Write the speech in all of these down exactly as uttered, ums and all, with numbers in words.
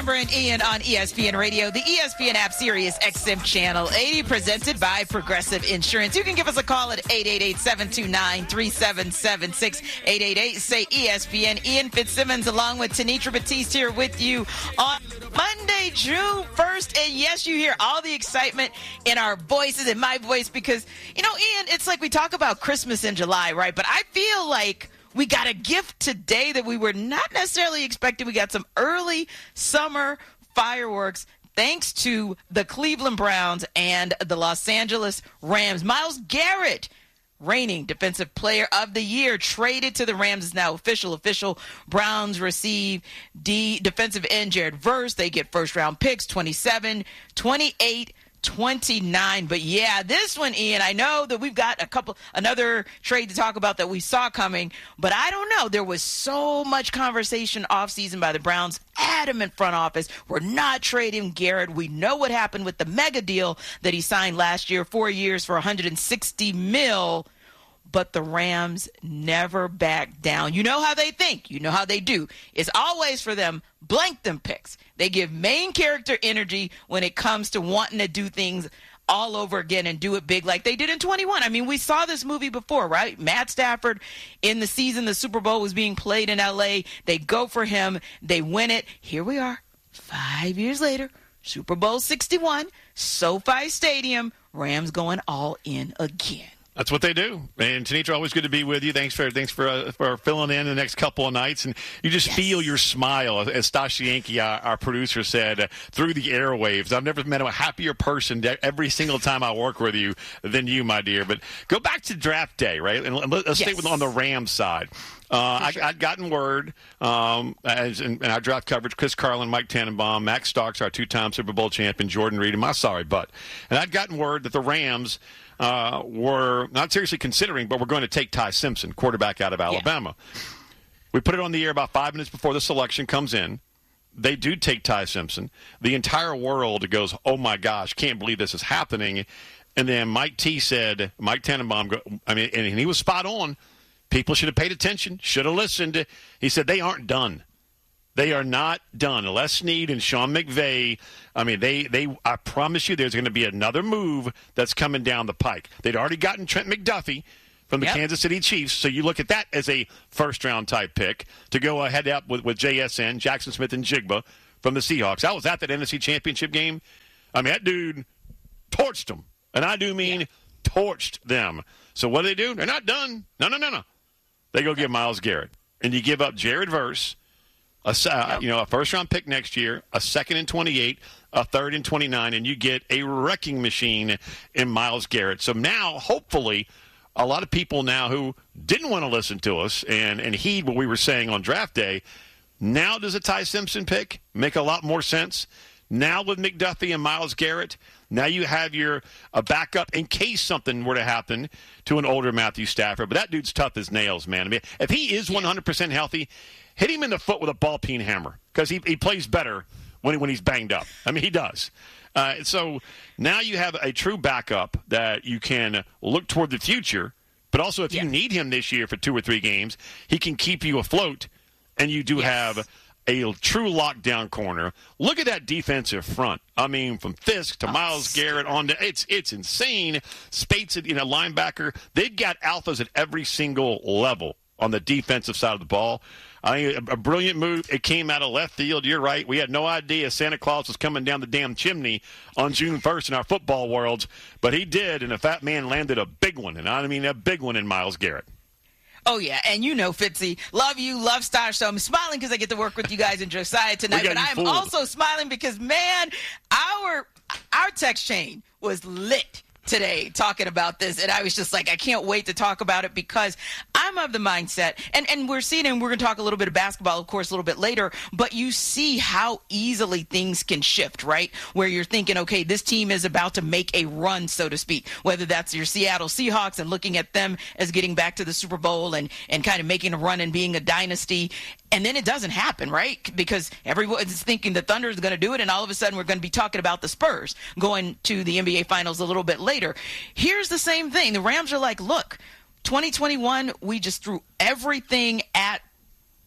Amber and Ian on E S P N Radio, the E S P N app, Sirius X M Channel eighty, presented by Progressive Insurance. You can give us a call at eight eight eight, seven two nine, three seven seven six, eight eight eight, say E S P N. Ian Fitzsimmons along with Tanitra Batiste here with you on Monday, June first. And yes, you hear all the excitement in our voices, in my voice, because, you know, Ian, it's like we talk about Christmas in July, right? But I feel like we got a gift today that we were not necessarily expecting. We got some early summer fireworks thanks to the Cleveland Browns and the Los Angeles Rams. Myles Garrett, reigning Defensive Player of the Year, traded to the Rams, is now official. Official. Browns receive D defensive end Jared Verse. They get first-round picks, twenty-seven, twenty-eight, twenty-nine. But yeah, this one, Ian, I know that we've got a couple, another trade to talk about that we saw coming, but I don't know. There was so much conversation offseason by the Browns, adamant front office. We're not trading Garrett. We know what happened with the mega deal that he signed last year, four years for one hundred sixty mil. But the Rams never back down. You know how they think. You know how they do. It's always for them, blank them picks. They give main character energy when it comes to wanting to do things all over again and do it big like they did in twenty-one. I mean, we saw this movie before, right? Matt Stafford, in the season the Super Bowl was being played in L A. They go for him. They win it. Here we are, five years later, Super Bowl sixty-one, SoFi Stadium, Rams going all in again. That's what they do. And Tanitra, always good to be with you. Thanks for thanks for uh, for filling in the next couple of nights. And you just yes. feel your smile, as Stash Yankee, our, our producer, said, uh, through the airwaves. I've never met a happier person every single time I work with you than you, my dear. But go back to draft day, right? And let's yes. stay with, on the Rams side. Uh, I, sure. I'd gotten word, um, as in, in our draft coverage, Chris Carlin, Mike Tannenbaum, Max Starks, our two-time Super Bowl champion, Jordan Reed, and my sorry butt. And I'd gotten word that the Rams uh, were not seriously considering, but were going to take Ty Simpson, quarterback out of Alabama. Yeah. We put it on the air about five minutes before the selection comes in. They do take Ty Simpson. The entire world goes, oh, my gosh, can't believe this is happening. And then Mike T said, Mike Tannenbaum, I mean, and he was spot on. People should have paid attention, should have listened. He said they aren't done. They are not done. Les Snead and Sean McVay, I mean, they, they. I promise you there's going to be another move that's coming down the pike. They'd already gotten Trent McDuffie from the yep. Kansas City Chiefs, so you look at that as a first-round type pick to go ahead up with, with J S N, Jackson Smith and Jigba from the Seahawks. I was at that N F C Championship game. I mean, that dude torched them, and I do mean yeah. torched them. So what do they do? They're not done. No, no, no, no. They go get Myles Garrett, and you give up Jared Verse, a uh, you know a first round pick next year, a second in twenty-eight, a third in twenty-nine, and you get a wrecking machine in Myles Garrett. So now, hopefully, a lot of people now who didn't want to listen to us and and heed what we were saying on draft day, now does a Ty Simpson pick make a lot more sense? Now with McDuffie and Myles Garrett, now you have your a backup in case something were to happen to an older Matthew Stafford. But that dude's tough as nails, man. I mean, if he is one hundred percent healthy, hit him in the foot with a ball peen hammer because he, he plays better when, when he's banged up. I mean, he does. Uh, so now you have a true backup that you can look toward the future, but also if yeah. you need him this year for two or three games, he can keep you afloat, and you do yes. have – a true lockdown corner. Look at that defensive front. I mean, from Fisk to oh, Myles Garrett on to it's it's insane. Spates, you know, linebacker. They've got alphas at every single level on the defensive side of the ball. I mean, a, a brilliant move. It came out of left field. You're right. We had no idea Santa Claus was coming down the damn chimney on June first in our football worlds, but he did, and the fat man landed a big one, and I mean a big one in Myles Garrett. Oh, yeah, and you know, Fitzy, love you, love Stash, so I'm smiling because I get to work with you guys in Josiah tonight, but I'm fooled. Also smiling because, man, our our text chain was lit today talking about this, and I was just like, I can't wait to talk about it because I'm of the mindset, and, and we're seeing, and we're going to talk a little bit of basketball, of course, a little bit later, but you see how easily things can shift, right? Where you're thinking, okay, this team is about to make a run, so to speak, whether that's your Seattle Seahawks and looking at them as getting back to the Super Bowl and, and kind of making a run and being a dynasty. And then it doesn't happen, right? Because everyone's thinking the Thunder is going to do it, and all of a sudden we're going to be talking about the Spurs going to the N B A Finals a little bit later. Here's the same thing. The Rams are like, look, twenty twenty-one, we just threw everything at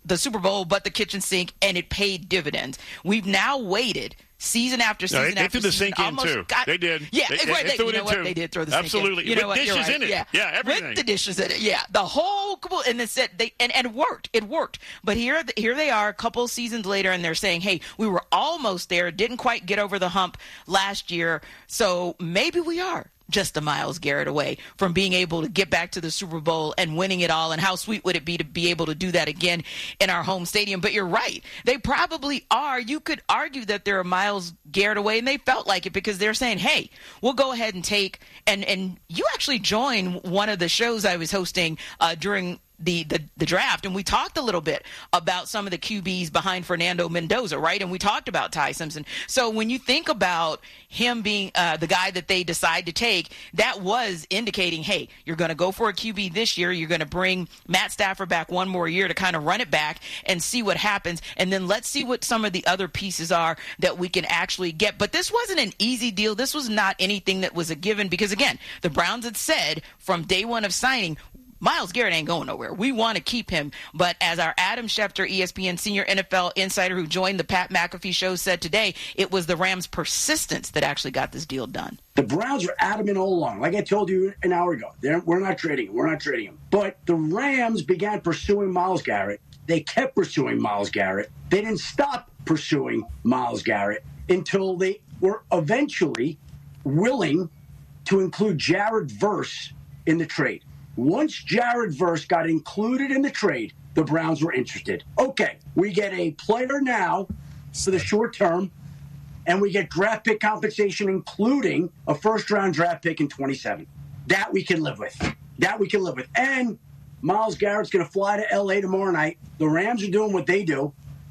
the Super Bowl, but the kitchen sink, and it paid dividends. We've now waited season after season no, they, they after threw season. the sink in, too. Got, they did. Yeah, they, right. They, they threw you it know in, what? too. They did throw the Absolutely. sink in. You know With what? dishes You're right. in it. Yeah, yeah everything. With the dishes in it. Yeah, the whole – and, it they, and, and it worked. It worked. But here, here they are a couple seasons later, and they're saying, hey, we were almost there, didn't quite get over the hump last year, so maybe we are just a Myles Garrett away from being able to get back to the Super Bowl and winning it all. And how sweet would it be to be able to do that again in our home stadium? But you're right. They probably are. You could argue that they're a Myles Garrett away, and they felt like it because they're saying, hey, we'll go ahead and take – and and you actually joined one of the shows I was hosting uh, during – The, the the draft, and we talked a little bit about some of the Q Bs behind Fernando Mendoza, right? And we talked about Ty Simpson. So when you think about him being uh, the guy that they decide to take, that was indicating, hey, you're going to go for a Q B this year. You're going to bring Matt Stafford back one more year to kind of run it back and see what happens. And then let's see what some of the other pieces are that we can actually get. But this wasn't an easy deal. This was not anything that was a given because, again, the Browns had said from day one of signing, Myles Garrett ain't going nowhere. We want to keep him. But as our Adam Schefter, E S P N senior N F L insider who joined the Pat McAfee show said today, it was the Rams' persistence that actually got this deal done. The Browns are adamant all along. Like I told you an hour ago, They're, we're not trading him. We're not trading him. But the Rams began pursuing Myles Garrett. They kept pursuing Myles Garrett. They didn't stop pursuing Myles Garrett until they were eventually willing to include Jared Verse in the trade. Once Jared Verse got included in the trade, the Browns were interested. Okay, we get a player now for the short term, and we get draft pick compensation, including a first-round draft pick in twenty-seven. That we can live with. That we can live with. And Myles Garrett's going to fly to L A tomorrow night. The Rams are doing what they do.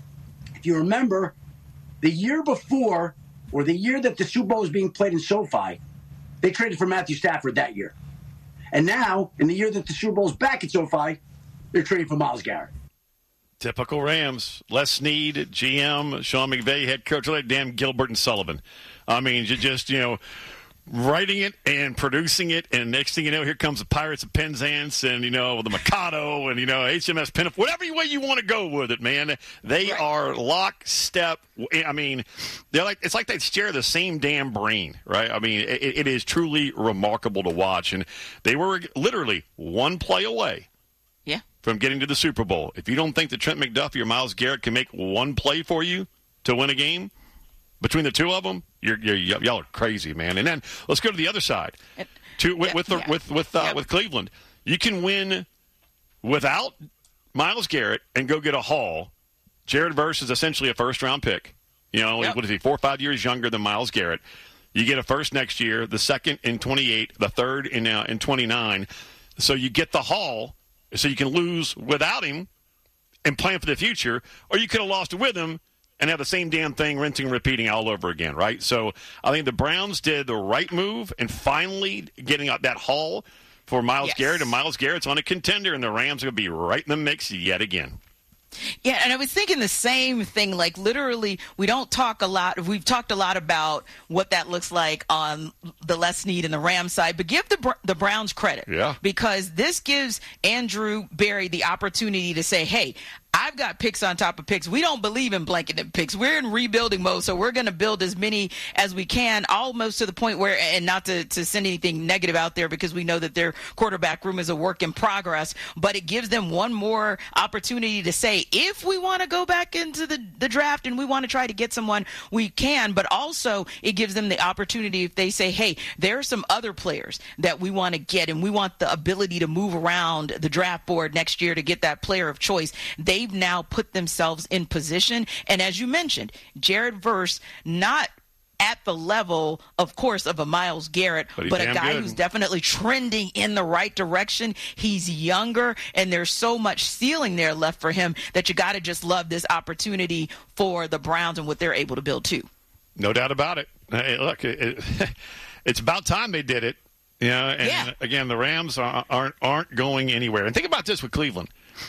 If you remember, the year before, or the year that the Super Bowl was being played in SoFi, they traded for Matthew Stafford that year. And now, in the year that the Super Bowl's back at SoFi, they're trading for Myles Garrett. Typical Rams. Les Snead, G M, Sean McVay, head coach, like Dan Gilbert and Sullivan. I mean, you just, you know, writing it and producing it, and next thing you know, here comes the Pirates of Penzance and, you know, the Mikado and, you know, H M S Pinafore, whatever way you want to go with it, man. They right. are lockstep. I mean, they're like it's like they share the same damn brain, right? I mean, it, it is truly remarkable to watch. And they were literally one play away yeah. from getting to the Super Bowl. If you don't think that Trent McDuffie or Myles Garrett can make one play for you to win a game, between the two of them, you're, you're, y'all are crazy, man. And then let's go to the other side. To, with, yeah, with, the, yeah. with, with, uh, yeah. with Cleveland, you can win without Myles Garrett and go get a haul. Jared Verse is essentially a first-round pick. You know, yep. what is he, four or five years younger than Myles Garrett. You get a first next year, the second in twenty-eight, the third in, uh, in twenty-nine. So you get the haul so you can lose without him and plan for the future, or you could have lost with him and have the same damn thing rinsing and repeating all over again, right? So I think the Browns did the right move and finally getting out that haul for Myles yes. Garrett, and Myles Garrett's on a contender, and the Rams are going to be right in the mix yet again. Yeah, and I was thinking the same thing. Like, literally, we don't talk a lot. We've talked a lot about what that looks like on the Les Snead and the Rams side, but give the the Browns credit. Yeah. Because this gives Andrew Berry the opportunity to say, hey, I've got picks on top of picks. We don't believe in blanketing picks. We're in rebuilding mode, so we're going to build as many as we can, almost to the point where, and not to, to send anything negative out there because we know that their quarterback room is a work in progress, but it gives them one more opportunity to say, if we want to go back into the, the draft and we want to try to get someone, we can, but also it gives them the opportunity if they say, hey, there are some other players that we want to get and we want the ability to move around the draft board next year to get that player of choice. They They've now put themselves in position. And as you mentioned, Jared Verse, not at the level, of course, of a Myles Garrett, but, but a guy good. who's definitely trending in the right direction. He's younger, and there's so much ceiling there left for him that you got to just love this opportunity for the Browns and what they're able to build, too. No doubt about it. Hey, look, it, it, it's about time they did it. You know, and yeah. again, the Rams aren't aren't going anywhere. And think about this with Cleveland.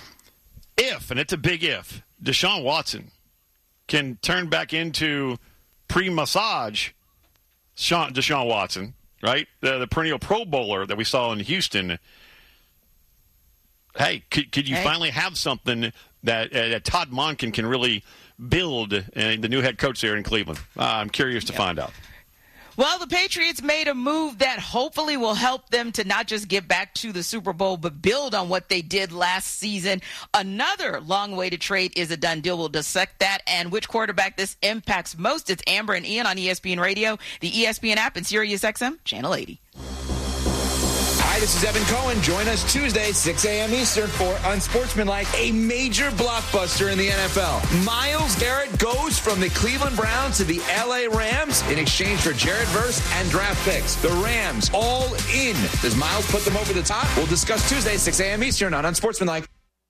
If, and it's a big if, Deshaun Watson can turn back into pre-massage Sean, Deshaun Watson, right? The, the perennial Pro Bowler that we saw in Houston. Hey, could, could you hey. finally have something that, uh, that Todd Monken can really build, uh, the new head coach there in Cleveland? Uh, I'm curious to yeah. find out. Well, the Patriots made a move that hopefully will help them to not just get back to the Super Bowl, but build on what they did last season. Another long-awaited trade is a done deal. We'll dissect that and which quarterback this impacts most. It's Amber and Ian on E S P N Radio, the E S P N app, and Sirius X M, Channel eighty. Hi, this is Evan Cohen. Join us Tuesday, six a.m. Eastern for Unsportsmanlike, a major blockbuster in the N F L. Myles Garrett goes from the Cleveland Browns to the L A Rams in exchange for Jared Verse and draft picks. The Rams all in. Does Myles put them over the top? We'll discuss Tuesday, six a.m. Eastern on Unsportsmanlike.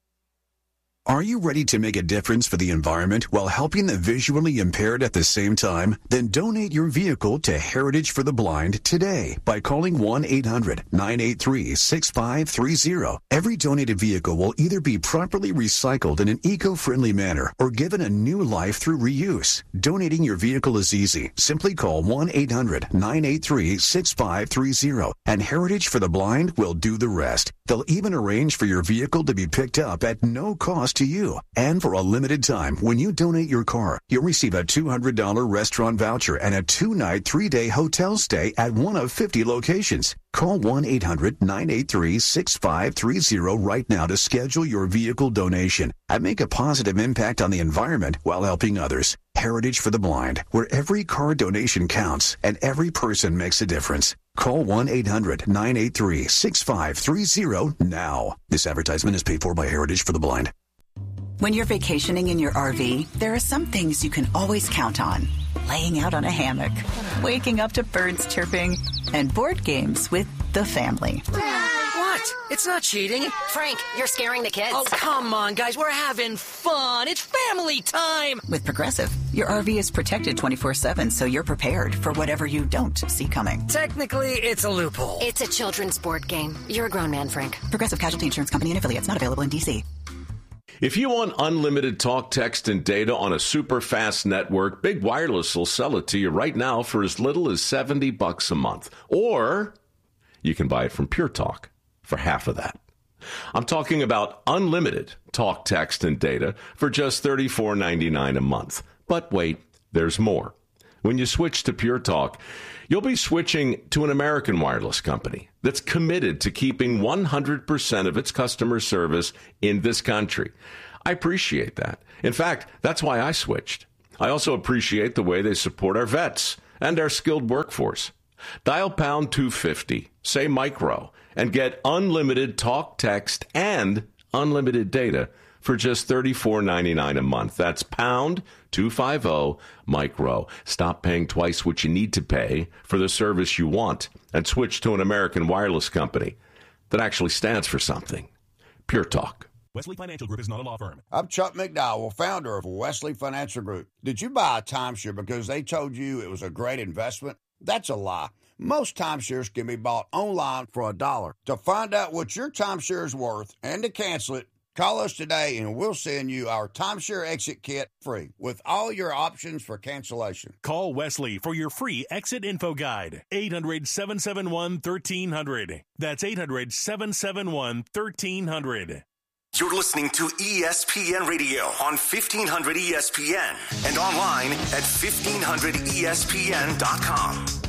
Are you ready to make a difference for the environment while helping the visually impaired at the same time? Then donate your vehicle to Heritage for the Blind today by calling one eight hundred nine eight three six five three zero. Every donated vehicle will either be properly recycled in an eco-friendly manner or given a new life through reuse. Donating your vehicle is easy. Simply call one eight hundred nine eight three six five three zero and Heritage for the Blind will do the rest. They'll even arrange for your vehicle to be picked up at no cost to you. And for a limited time, when you donate your car, you'll receive a two hundred dollars restaurant voucher and a two-night, three-day hotel stay at one of fifty locations. Call one eight hundred nine eight three six five three zero right now to schedule your vehicle donation and make a positive impact on the environment while helping others. Heritage for the Blind, where every car donation counts and every person makes a difference. Call one eight hundred nine eight three six five three zero now. This advertisement is paid for by Heritage for the Blind. When you're vacationing in your R V, there are some things you can always count on. Laying out on a hammock, waking up to birds chirping, and board games with the family. What? It's not cheating. Frank, you're scaring the kids. Oh, come on, guys. We're having fun. It's family time. With Progressive, your R V is protected twenty-four seven, so you're prepared for whatever you don't see coming. Technically, it's a loophole. It's a children's board game. You're a grown man, Frank. Progressive Casualty Insurance Company and affiliates, not available in D C. If you want unlimited talk, text, and data on a super fast network, Big Wireless will sell it to you right now for as little as seventy bucks a month. Or you can buy it from Pure Talk for half of that. I'm talking about unlimited talk, text, and data for just thirty-four ninety-nine a month. But wait, there's more. When you switch to Pure Talk, you'll be switching to an American wireless company that's committed to keeping one hundred percent of its customer service in this country. I appreciate that. In fact, that's why I switched. I also appreciate the way they support our vets and our skilled workforce. Dial pound two fifty, say micro, and get unlimited talk, text, and unlimited data for just thirty-four ninety-nine a month. That's pound two fifty micro. Stop paying twice what you need to pay for the service you want and switch to an American wireless company that actually stands for something. Pure Talk. Wesley Financial Group is not a law firm. I'm Chuck McDowell, founder of Wesley Financial Group. Did you buy a timeshare because they told you it was a great investment? That's a lie. Most timeshares can be bought online for a dollar. To find out what your timeshare is worth and to cancel it, call us today and we'll send you our timeshare exit kit free with all your options for cancellation. Call Wesley for your free exit info guide. eight hundred seven seven one one three hundred. That's eight hundred seven seven one one three hundred. You're listening to E S P N Radio on fifteen hundred E S P N and online at fifteen hundred E S P N dot com.